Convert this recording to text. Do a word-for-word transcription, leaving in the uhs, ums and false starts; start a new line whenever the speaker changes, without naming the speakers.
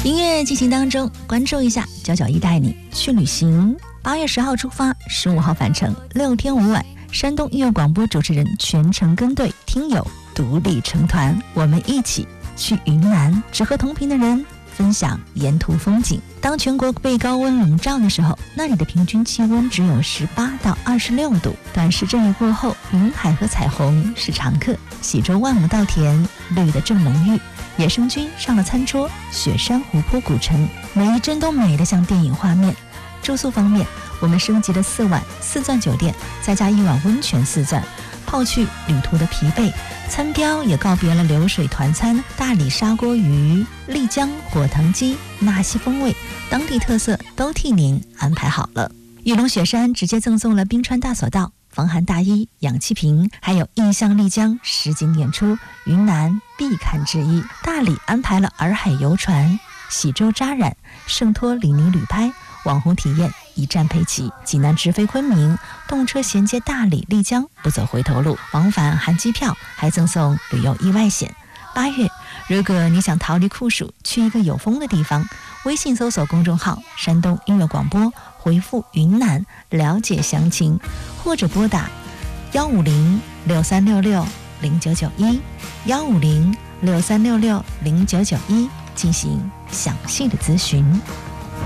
音乐进行当中，关注一下九九一带你去旅行。八月十号出发，十五号返程，六天五晚。山东音乐广播主持人全程跟队，听友独立成团，我们一起去云南，只和同频的人分享沿途风景。当全国被高温笼罩的时候，那里的平均气温只有十八到二十六度。短时阵雨过后，云海和彩虹是常客。喜洲万亩稻田绿得正浓郁，野生菌上了餐桌，雪山湖泊古城，每一帧都美得像电影画面。住宿方面，我们升级了四晚四钻酒店，再加一晚温泉四钻，抛去旅途的疲惫。餐标也告别了流水团餐，大理砂锅鱼、丽江火腾鸡，纳西风味当地特色都替您安排好了。玉龙雪山直接赠送了冰川大索道、防寒大衣、氧气瓶，还有印象丽江实景演出，云南必看之一。大理安排了洱海游船、喜洲扎染、圣托里尼旅拍，网红体验一站陪骑。济南直飞昆明，动车衔接大理、丽江，不走回头路，往返含机票，还赠送旅游意外险。八月，如果你想逃离酷暑，去一个有风的地方，微信搜索公众号山东音乐广播，回复云南了解详情，或者拨打幺五零六三六六零九九一幺五零六三六六零九九一进行详细的咨询。